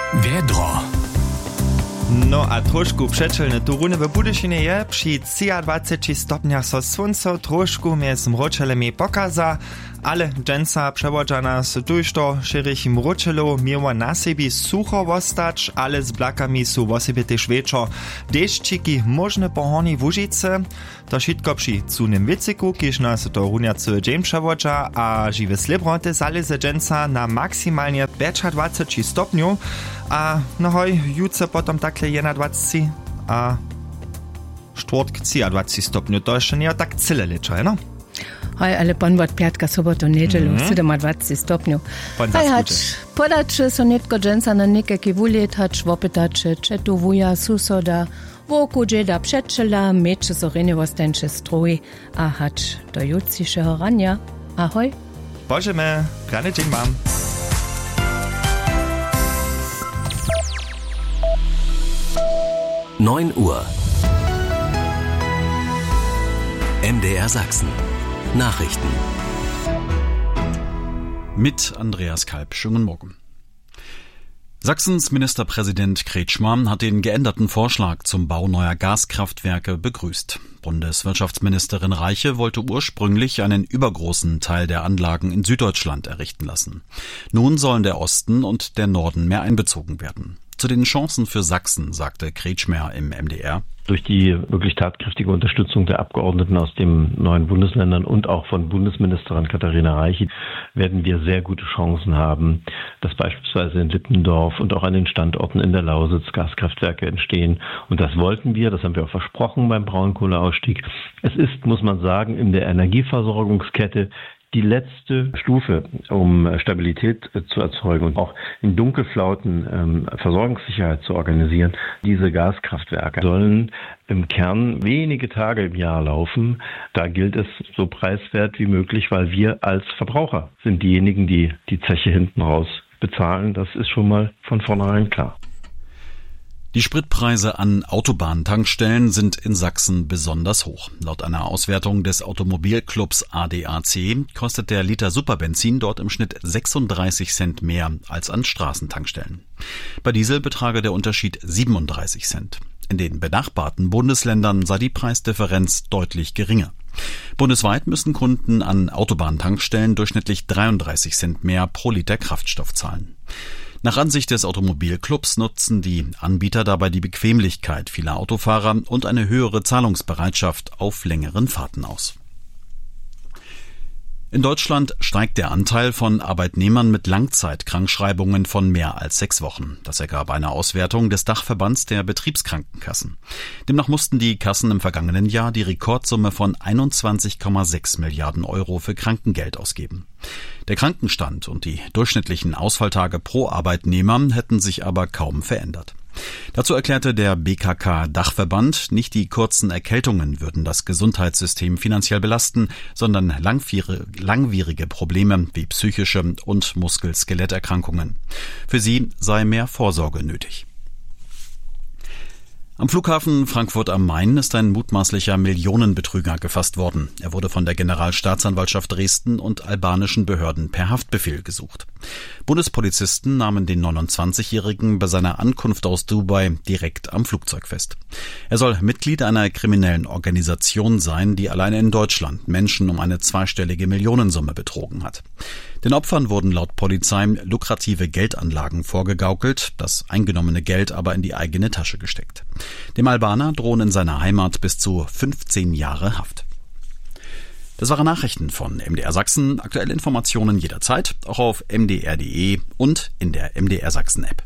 Wiedro. No a trošku przeczelne turuny w Budyšinie je przy 23 stopniach so słońce trošku mjez mročelemi pokaza, ale dżęca przewodzana z tużto szerych mročelów miała na sobie sucho wostać, ale z blakami są w sobie też wieczo. Deszczyki możne pohorni w Łužice, to wszystko przy cunym wicyku, kiż nas to runia cały dzień przewodza, a żywe slibroty zależy dżęca na maksymalnie 25 stopniu, a no hoj, jutro potom takle je na 20, a czwartk 20 stopniu, to jeszcze nie tak cyle liczy, no? Hoj, ale pan od piatka, sobotu, niedzielu, 27 stopniu. Hoj, hacz, podać so netko dżęca na niekaki wuliet, hacz wopytać, če tu wuja, susoda, woku dżeda przeczela, mecze so renewostańcze strój, a hacz do jutrzejszego rania. Ahoj. Bożemy, rany dzień mam. Uhr. MDR Sachsen. Nachrichten. Mit Andreas Kalb. Schönen Morgen. Sachsens Ministerpräsident Kretschmer hat den geänderten Vorschlag zum Bau neuer Gaskraftwerke begrüßt. Bundeswirtschaftsministerin Reiche wollte ursprünglich einen übergroßen Teil der Anlagen in Süddeutschland errichten lassen. Nun sollen der Osten und der Norden mehr einbezogen werden. Zu den Chancen für Sachsen sagte Kretschmer im MDR: Durch die wirklich tatkräftige Unterstützung der Abgeordneten aus den neuen Bundesländern und auch von Bundesministerin Katharina Reiche werden wir sehr gute Chancen haben, dass beispielsweise in Lippendorf und auch an den Standorten in der Lausitz Gaskraftwerke entstehen. Und das wollten wir, das haben wir auch versprochen beim Braunkohleausstieg. Es ist, muss man sagen, in der Energieversorgungskette die letzte Stufe, um Stabilität zu erzeugen und auch in Dunkelflauten Versorgungssicherheit zu organisieren. Diese Gaskraftwerke sollen im Kern wenige Tage im Jahr laufen. Da gilt es so preiswert wie möglich, weil wir als Verbraucher sind diejenigen, die die Zeche hinten raus bezahlen. Das ist schon mal von vornherein klar. Die Spritpreise an Autobahntankstellen sind in Sachsen besonders hoch. Laut einer Auswertung des Automobilclubs ADAC kostet der Liter Superbenzin dort im Schnitt 36 Cent mehr als an Straßentankstellen. Bei Diesel betrage der Unterschied 37 Cent. In den benachbarten Bundesländern sei die Preisdifferenz deutlich geringer. Bundesweit müssen Kunden an Autobahntankstellen durchschnittlich 33 Cent mehr pro Liter Kraftstoff zahlen. Nach Ansicht des Automobilclubs nutzen die Anbieter dabei die Bequemlichkeit vieler Autofahrer und eine höhere Zahlungsbereitschaft auf längeren Fahrten aus. In Deutschland steigt der Anteil von Arbeitnehmern mit Langzeitkrankschreibungen von mehr als 6 Wochen. Das ergab eine Auswertung des Dachverbands der Betriebskrankenkassen. Demnach mussten die Kassen im vergangenen Jahr die Rekordsumme von 21,6 Milliarden Euro für Krankengeld ausgeben. Der Krankenstand und die durchschnittlichen Ausfalltage pro Arbeitnehmer hätten sich aber kaum verändert. Dazu erklärte der BKK-Dachverband, nicht die kurzen Erkältungen würden das Gesundheitssystem finanziell belasten, sondern langwierige Probleme wie psychische und Muskel-Skeletterkrankungen. Für sie sei mehr Vorsorge nötig. Am Flughafen Frankfurt am Main ist ein mutmaßlicher Millionenbetrüger gefasst worden. Er wurde von der Generalstaatsanwaltschaft Dresden und albanischen Behörden per Haftbefehl gesucht. Bundespolizisten nahmen den 29-Jährigen bei seiner Ankunft aus Dubai direkt am Flugzeug fest. Er soll Mitglied einer kriminellen Organisation sein, die alleine in Deutschland Menschen um eine zweistellige Millionensumme betrogen hat. Den Opfern wurden laut Polizei lukrative Geldanlagen vorgegaukelt, das eingenommene Geld aber in die eigene Tasche gesteckt. Dem Albaner drohen in seiner Heimat bis zu 15 Jahre Haft. Das waren Nachrichten von MDR Sachsen. Aktuelle Informationen jederzeit, auch auf mdr.de und in der MDR Sachsen App.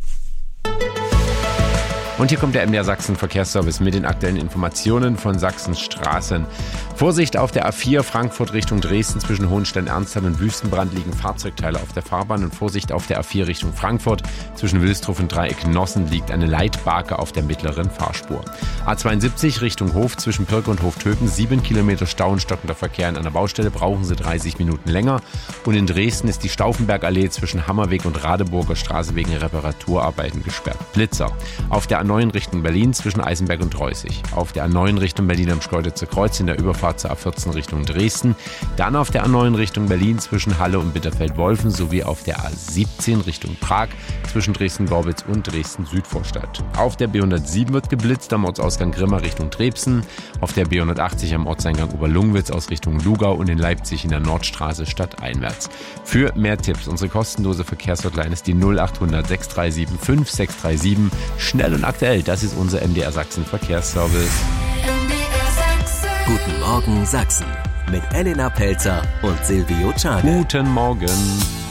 Und hier kommt der MDR Sachsen Verkehrsservice mit den aktuellen Informationen von Sachsens Straßen. Vorsicht auf der A4 Frankfurt Richtung Dresden zwischen Hohenstein-Ernsthal und Wüstenbrand liegen Fahrzeugteile auf der Fahrbahn und Vorsicht auf der A4 Richtung Frankfurt zwischen Wilsdruf und Dreieck Nossen liegt eine Leitbarke auf der mittleren Fahrspur. A72 Richtung Hof zwischen Pirke und Hoftöten 7 Kilometer Stau und stockender Verkehr an einer Baustelle, brauchen Sie 30 Minuten länger. Und in Dresden ist die Stauffenbergallee zwischen Hammerweg und Radeburger Straße wegen Reparaturarbeiten gesperrt. Blitzer. Auf der A9 Richtung Berlin zwischen Eisenberg und Reußig. Auf der A9 Richtung Berlin am Schkeuditzer Kreuz in der Überfahrt zur A14 Richtung Dresden. Dann auf der A9 Richtung Berlin zwischen Halle und Bitterfeld-Wolfen sowie auf der A17 Richtung Prag zwischen Dresden-Gorbitz und Dresden-Südvorstadt. Auf der B107 wird geblitzt am Ortsausgang Grimma Richtung Trebsen. Auf der B180 am Ortseingang Oberlungwitz aus Richtung Lugau und in Leipzig in der Nordstraße stadteinwärts. Für mehr Tipps, unsere kostenlose Verkehrshotline ist die 0800 637 5637. Schnell und aktuell, das ist unser MDR Sachsen Verkehrsservice. Guten Morgen Sachsen mit Elena Pelzer und Silvio Czade. Guten Morgen.